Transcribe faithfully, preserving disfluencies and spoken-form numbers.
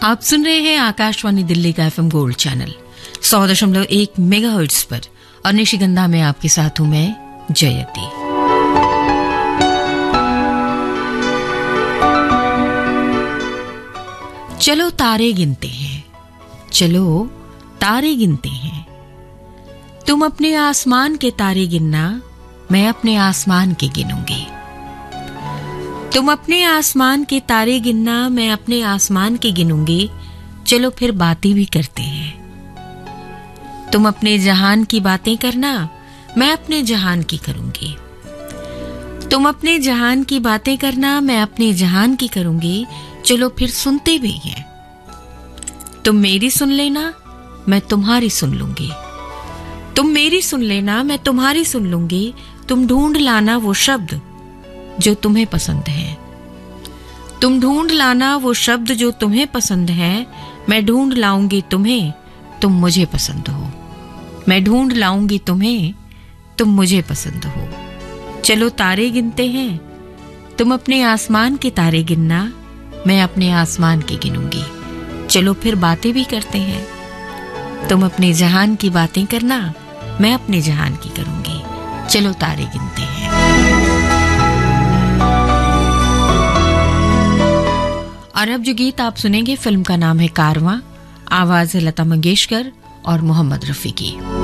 आप सुन रहे हैं आकाशवाणी दिल्ली का एफएम गोल्ड चैनल सौ दशमलव एक मेगाहर्ट्ज पर और निशिगंधा में आपके साथ हूं मैं जयती। चलो तारे गिनते हैं, चलो तारे गिनते हैं। तुम अपने आसमान के तारे गिनना, मैं अपने आसमान के गिनूंगी। तुम अपने आसमान के तारे गिनना, मैं अपने आसमान के गिनूंगी। चलो फिर बातें भी करते हैं। तुम अपने जहान की बातें करना, मैं अपने जहान की करूंगी। तुम अपने जहान की बातें करना, मैं अपने जहान की करूंगी। चलो फिर सुनते भी हैं। तुम मेरी सुन लेना, मैं तुम्हारी सुन लूंगी। तुम मेरी सुन लेना, मैं तुम्हारी सुन लूंगी। तुम ढूंढ लाना वो शब्द जो तुम्हें पसंद है। तुम ढूंढ लाना वो शब्द जो तुम्हें पसंद है। मैं ढूंढ लाऊंगी तुम्हें, तुम मुझे पसंद हो। मैं ढूंढ लाऊंगी तुम्हें, तुम मुझे पसंद हो। चलो तारे गिनते हैं। तुम अपने आसमान के तारे गिनना, मैं अपने आसमान के गिनूंगी। चलो फिर बातें भी करते हैं। तुम अपने जहान की बातें करना, मैं अपने जहान की करूंगी। चलो तारे गिनते हैं। और अब जो गीत आप सुनेंगे फिल्म का नाम है कारवां, आवाज है लता मंगेशकर और मोहम्मद रफी की।